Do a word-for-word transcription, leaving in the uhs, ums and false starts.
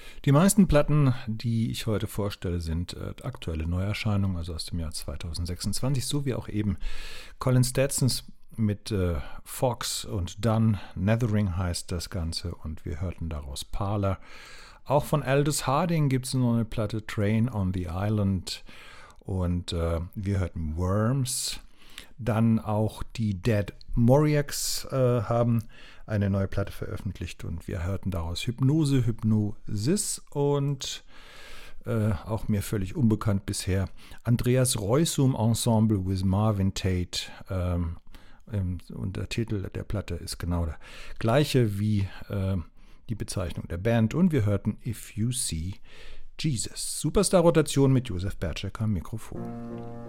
Die meisten Platten, die ich heute vorstelle, sind äh, aktuelle Neuerscheinungen, also aus dem Jahr zweitausendsechsundzwanzig, so wie auch eben Colin Stetsons mit äh, Fox und Dunn. Nethering heißt das Ganze und wir hörten daraus Parler. Auch von Aldous Harding gibt es eine neue Platte, Train on the Island, und äh, wir hörten Worms. Dann auch die Dead Moriacs äh, haben eine neue Platte veröffentlicht und wir hörten daraus Hypnose, Hypnosis und äh, auch mir völlig unbekannt bisher Andreas Reusum Ensemble with Marvin Tate. Ähm, und der Titel der Platte ist genau der gleiche wie äh, die Bezeichnung der Band. Und wir hörten If You See Jesus. Superstar-Rotation mit Josef Berczek am Mikrofon.